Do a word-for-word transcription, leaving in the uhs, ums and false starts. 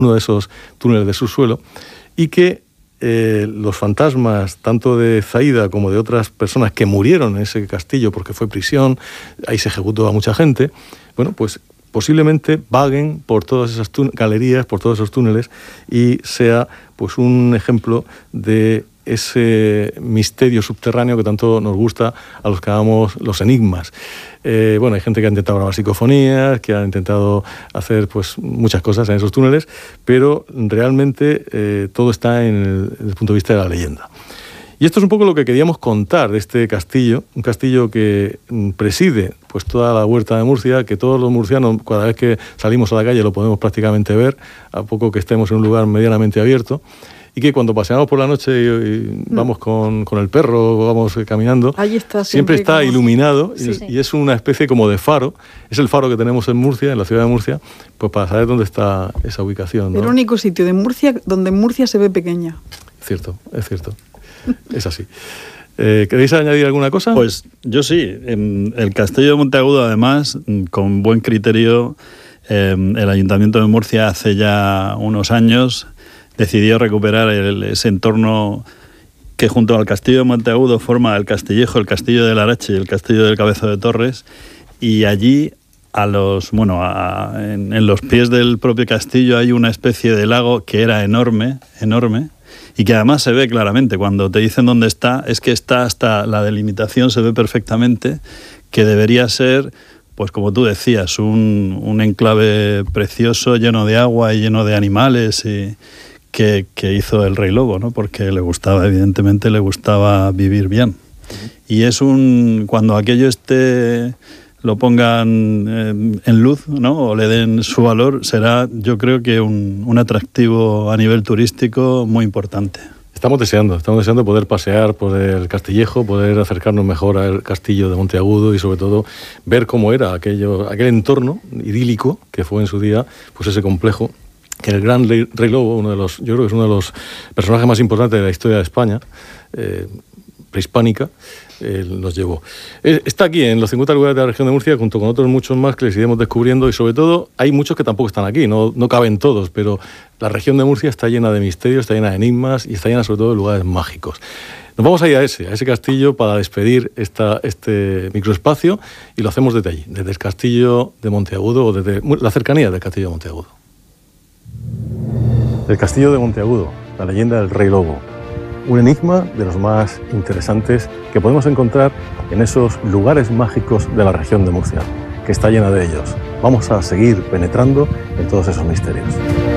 uno de esos túneles de subsuelo, y que eh, los fantasmas, tanto de Zaida como de otras personas que murieron en ese castillo porque fue prisión, ahí se ejecutó a mucha gente, bueno, pues posiblemente vaguen por todas esas galerías, por todos esos túneles, y sea pues un ejemplo de ese misterio subterráneo que tanto nos gusta a los que hagamos los enigmas. Eh, bueno, hay gente que ha intentado grabar psicofonías, que ha intentado hacer pues muchas cosas en esos túneles, pero realmente eh, todo está en el, desde el punto de vista de la leyenda. Y esto es un poco lo que queríamos contar de este castillo, un castillo que preside pues toda la huerta de Murcia, que todos los murcianos, cada vez que salimos a la calle, lo podemos prácticamente ver, a poco que estemos en un lugar medianamente abierto, y que cuando paseamos por la noche y, y vamos con, con el perro, vamos caminando, ahí está siempre, siempre está como... iluminado, sí, y, sí. y es una especie como de faro. Es el faro que tenemos en Murcia, en la ciudad de Murcia, pues para saber dónde está esa ubicación, ¿no? El único sitio de Murcia donde Murcia se ve pequeña. Es cierto, es cierto. Es así. Eh, ¿Queréis añadir alguna cosa? Pues yo sí. El Castillo de Monteagudo, además, con buen criterio, eh, el Ayuntamiento de Murcia hace ya unos años decidió recuperar el, ese entorno que junto al Castillo de Monteagudo forma el Castillejo, el Castillo de Larache y el Castillo del Cabezo de Torres, y allí a los bueno a, en, en los pies del propio castillo hay una especie de lago que era enorme, enorme, y que además se ve claramente. Cuando te dicen dónde está, es que está hasta la delimitación, se ve perfectamente, que debería ser, pues como tú decías, un, un enclave precioso, lleno de agua y lleno de animales, y que, que hizo el Rey Lobo, ¿no? Porque le gustaba, evidentemente, le gustaba vivir bien. Y es un... cuando aquello esté... lo pongan eh, en luz, ¿no? O le den su valor, será, yo creo que un, un atractivo a nivel turístico muy importante. Estamos deseando, estamos deseando poder pasear por el Castillejo, poder acercarnos mejor al castillo de Monteagudo y sobre todo ver cómo era aquello, aquel entorno idílico que fue en su día, pues ese complejo, que el gran Rey, Rey Lobo, uno de los, yo creo que es uno de los personajes más importantes de la historia de España, eh, prehispánica, eh, nos llevó. Eh, está aquí en los cincuenta lugares de la región de Murcia, junto con otros muchos más que les iremos descubriendo, y sobre todo hay muchos que tampoco están aquí, no, no caben todos, pero la región de Murcia está llena de misterios, está llena de enigmas y está llena sobre todo de lugares mágicos. Nos vamos a ir a ese, a ese castillo para despedir esta, este microespacio, y lo hacemos desde allí, desde el castillo de Monteagudo, o desde la cercanía del castillo de Monteagudo. El castillo de Monteagudo, la leyenda del Rey Lobo. Un enigma de los más interesantes que podemos encontrar en esos lugares mágicos de la región de Murcia, que está llena de ellos. Vamos a seguir penetrando en todos esos misterios.